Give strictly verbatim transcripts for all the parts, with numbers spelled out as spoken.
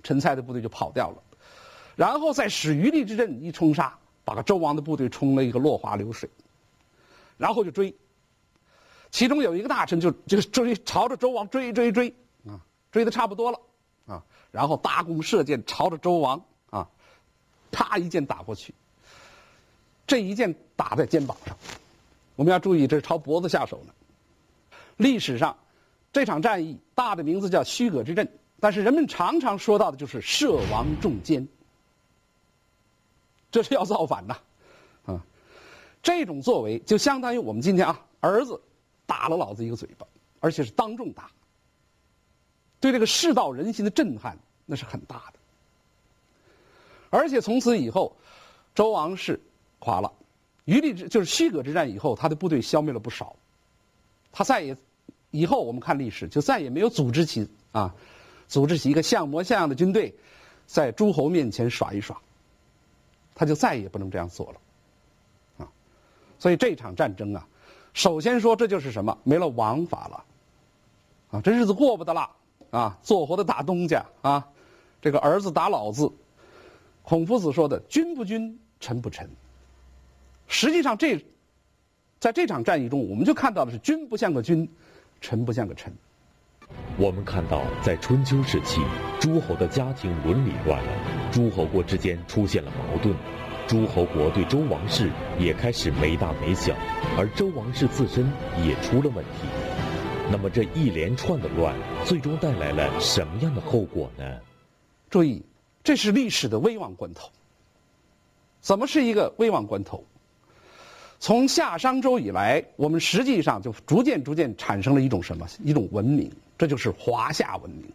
陈蔡的部队就跑掉了，然后再使余力之阵一冲杀，把周王的部队冲了一个落花流水，然后就追。其中有一个大臣就就追朝着周王追追追啊，追得差不多了啊，然后搭弓射箭朝着周王啊，啪一箭打过去。这一箭打在肩膀上，我们要注意，这是朝脖子下手呢。历史上这场战役大的名字叫虚葛之阵，但是人们常常说到的就是射王中肩，这是要造反呐！啊，这种作为就相当于我们今天啊，儿子打了老子一个嘴巴，而且是当众打，对这个世道人心的震撼那是很大的。而且从此以后，周王室垮了，余力之就是虚葛之战以后，他的部队消灭了不少，他再也以后我们看历史就再也没有组织起啊，组织起一个像模像样的军队，在诸侯面前耍一耍，他就再也不能这样做了，啊，所以这场战争啊，首先说这就是什么，没了王法了，啊，这日子过不得了啊，做活的打东家啊，这个儿子打老子，孔夫子说的君不君，臣不臣。实际上这在这场战役中，我们就看到的是君不像个君，臣不像个臣。 我们看到，在春秋时期，诸侯的家庭伦理乱了，诸侯国之间出现了矛盾，诸侯国对周王室也开始没大没小，而周王室自身也出了问题。那么这一连串的乱，最终带来了什么样的后果呢？ 注意，这是历史的危亡关头。怎么是一个危亡关头？从夏商周以来，我们实际上就逐渐逐渐产生了一种什么？一种文明，这就是华夏文明。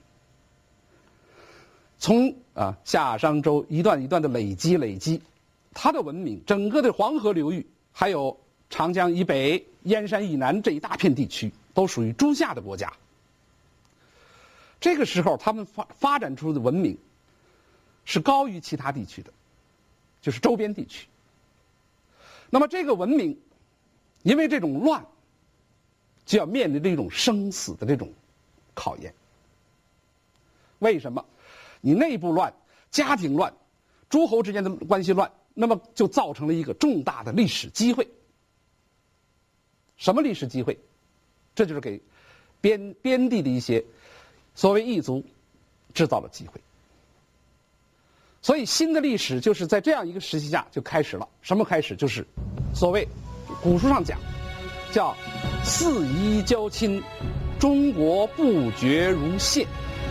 从啊夏商周一段一段的累积累积，它的文明，整个的黄河流域，还有长江以北、燕山以南这一大片地区，都属于诸夏的国家。这个时候，他们发发展出的文明是高于其他地区的，就是周边地区。那么这个文明，因为这种乱，就要面临着一种生死的这种考验。为什么？你内部乱，家庭乱，诸侯之间的关系乱，那么就造成了一个重大的历史机会。什么历史机会？这就是给边边地的一些所谓异族制造了机会。所以新的历史就是在这样一个时期下就开始了。什么开始？就是所谓古书上讲叫四夷交亲，中国不绝如线。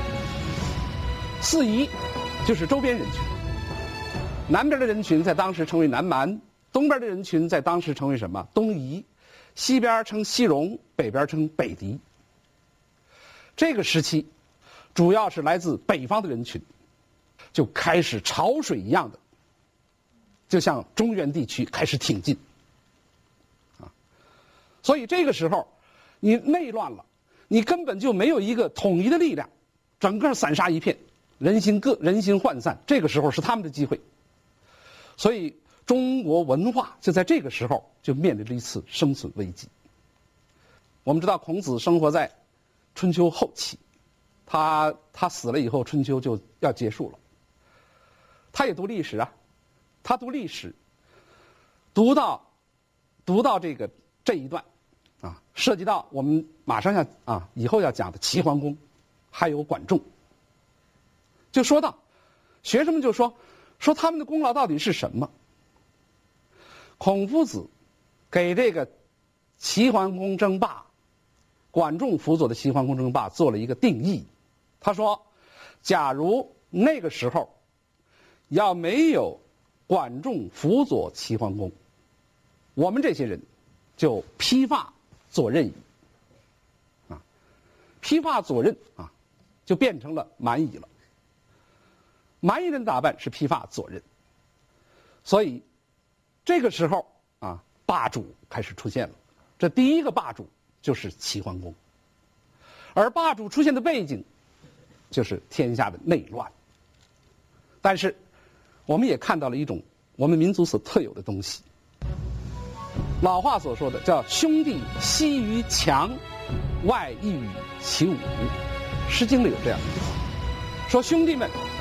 四夷就是周边人群，南边的人群在当时称为南蛮，东边的人群在当时称为什么？东夷，西边称西戎，北边称北狄。这个时期主要是来自北方的人群，就开始潮水一样的，就向中原地区开始挺进，啊，所以这个时候，你内乱了，你根本就没有一个统一的力量，整个散沙一片，人心各人心涣散。这个时候是他们的机会，所以中国文化就在这个时候就面临着一次生存危机。我们知道孔子生活在春秋后期，他他死了以后，春秋就要结束了。他也读历史啊，他读历史，读到读到这个这一段，啊，涉及到我们马上要啊以后要讲的齐桓公，还有管仲，就说到，学生们就说说他们的功劳到底是什么？孔夫子给这个齐桓公争霸，管仲辅佐的齐桓公争霸做了一个定义，他说，假如那个时候要没有管仲辅佐齐桓公，我们这些人就披发左衽矣。啊，披发左衽啊，就变成了蛮夷了。蛮夷人打扮是披发左衽，所以这个时候啊，霸主开始出现了。这第一个霸主就是齐桓公，而霸主出现的背景就是天下的内乱。但是我们也看到了一种我们民族所特有的东西，老话所说的叫兄弟惜于强，外异于其侮。诗经里有这样的话，说兄弟们